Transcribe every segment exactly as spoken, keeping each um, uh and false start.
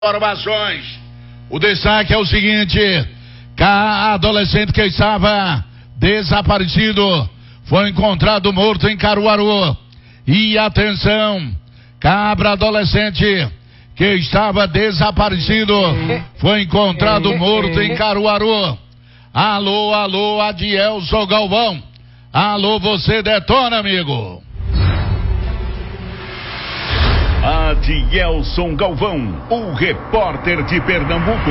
Informações. O destaque é o seguinte: a adolescente que estava desaparecido foi encontrado morto em Caruaru. E atenção, cabra adolescente que estava desaparecido foi encontrado morto em Caruaru. Alô, alô, Adielson Galvão. Alô, você detona, amigo. Adielson Galvão, o repórter de Pernambuco.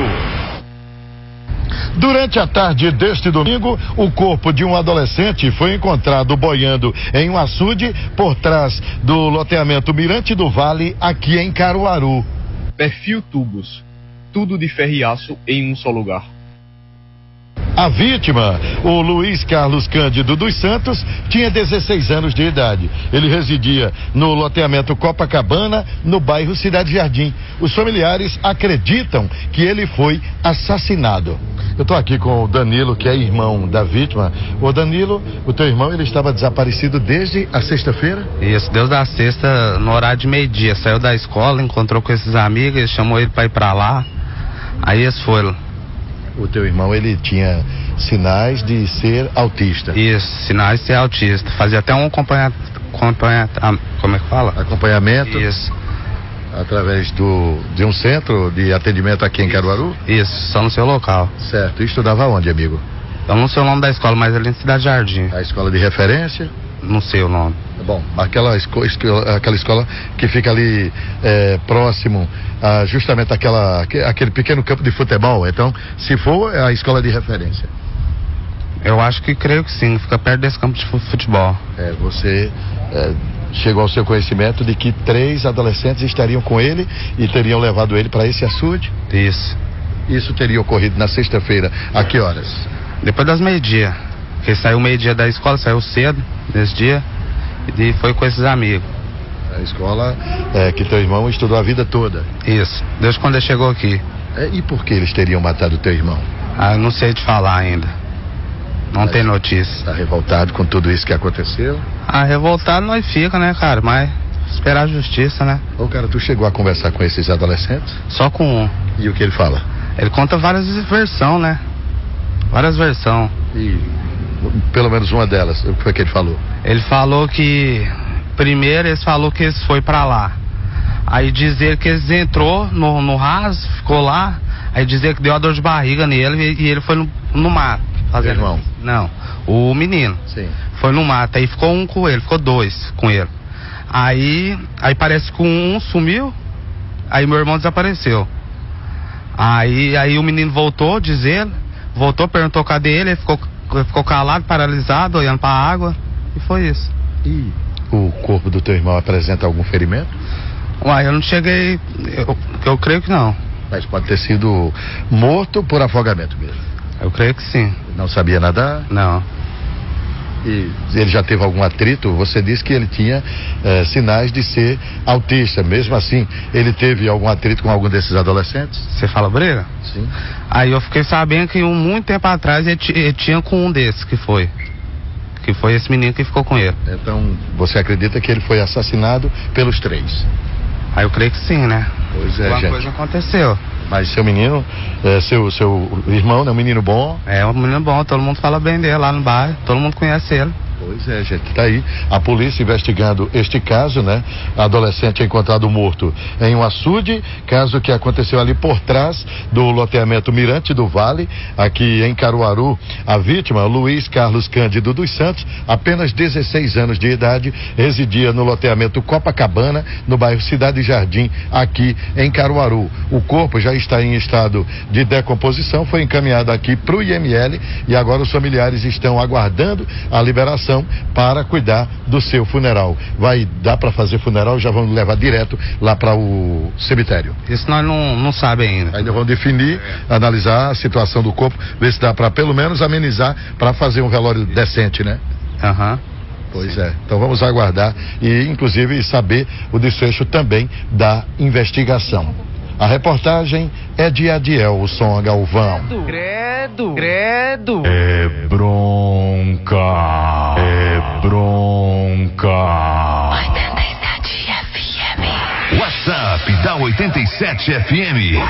Durante a tarde deste domingo, o corpo de um adolescente foi encontrado boiando em um açude por trás do loteamento Mirante do Vale, aqui em Caruaru. Perfil tubos, tudo de ferro e aço em um só lugar. A vítima, o Luiz Carlos Cândido dos Santos, tinha dezesseis anos de idade. Ele residia no loteamento Copacabana, no bairro Cidade Jardim. Os familiares acreditam que ele foi assassinado. Eu estou aqui com o Danilo, que é irmão da vítima. Ô Danilo, o teu irmão, ele estava desaparecido desde a sexta-feira? Isso, desde a sexta, no horário de meio-dia. Saiu da escola, encontrou com esses amigos, chamou ele para ir para lá. Aí eles foram. O teu irmão, ele tinha sinais de ser autista. Isso, sinais de ser autista. Fazia até um acompanhamento, acompanhamento, como é que fala? Acompanhamento. Isso. Através do, de um centro de atendimento aqui em Isso. Caruaru? Isso, só no seu local. Certo. E estudava onde, amigo? Eu não sei o nome da escola, mas ali em Cidade Jardim. A escola de referência? Não sei o nome. Bom, aquela, esco, aquela escola que fica ali é, próximo a justamente aquela, aquele pequeno campo de futebol. Então, se for, é a escola de referência. Eu acho que creio que sim, fica perto desse campo de futebol. É, você é, chegou ao seu conhecimento de que três adolescentes estariam com ele e teriam levado ele para esse açude? Isso. Isso teria ocorrido na sexta-feira, a que horas? Depois das meio-dia. Porque saiu meio-dia da escola, saiu cedo nesse dia e foi com esses amigos. A escola é, que teu irmão estudou a vida toda. Isso, desde quando ele chegou aqui. É, e por que eles teriam matado teu irmão? Ah, eu não sei te falar ainda. Não Mas tem notícia. Está revoltado com tudo isso que aconteceu? Ah, revoltado nós fica, né, cara? Mas esperar a justiça, né? Ô, cara, tu chegou a conversar com esses adolescentes? Só com um. E o que ele fala? Ele conta várias versões, né? Várias versões. E pelo menos uma delas, o que foi que ele falou? Ele falou que primeiro eles falou que eles foi pra lá. Aí dizer que eles entrou no, no raso, ficou lá. Aí dizer que deu uma dor de barriga nele e, e ele foi no, no mato. Fazendo... Irmão? Não, o menino. Sim. Foi no mato, aí ficou um com ele, ficou dois com ele. Aí, aí parece que um sumiu, aí meu irmão desapareceu. Aí, aí o menino voltou, diz ele, voltou, perguntou cadê ele, ele ficou, ficou calado, paralisado, olhando pra água, e foi isso. E o corpo do teu irmão apresenta algum ferimento? Uai, eu não cheguei, eu, eu creio que não. Mas pode ter sido morto por afogamento mesmo? Eu creio que sim. Não sabia nadar? Não. E ele já teve algum atrito? Você disse que ele tinha eh, sinais de ser autista. Mesmo assim, ele teve algum atrito com algum desses adolescentes? Você fala briga? Sim. Aí eu fiquei sabendo que um, muito tempo atrás ele, t- ele tinha com um desses que foi. Que foi esse menino que ficou com ele. Então, você acredita que ele foi assassinado pelos três? Aí eu creio que sim, né? Pois é, Alguma gente. coisa aconteceu. Mas seu menino, é, seu, seu irmão, né? Um menino bom. É um menino bom, todo mundo fala bem dele lá no bairro, todo mundo conhece ele. Pois é, gente, tá aí a polícia investigando este caso, né? A adolescente é encontrado morto em um açude, caso que aconteceu ali por trás do loteamento Mirante do Vale, aqui em Caruaru. A vítima, Luiz Carlos Cândido dos Santos, apenas dezesseis anos de idade, residia no loteamento Copacabana, no bairro Cidade Jardim, aqui em Caruaru. O corpo já está em estado de decomposição, foi encaminhado aqui para o I M L e agora os familiares estão aguardando a liberação para cuidar do seu funeral. Vai dar para fazer funeral, já vão levar direto lá para o cemitério. Isso nós não, não sabemos ainda. Ainda vão definir, é. analisar a situação do corpo, ver se dá para pelo menos amenizar, para fazer um velório decente, né? Aham. Uhum. Pois é, então vamos aguardar e inclusive saber o desfecho também da investigação. A reportagem é de Adielson Galvão. Credo, credo. É bronca, é bronca. oitenta e sete F M. WhatsApp da oitenta e sete F M.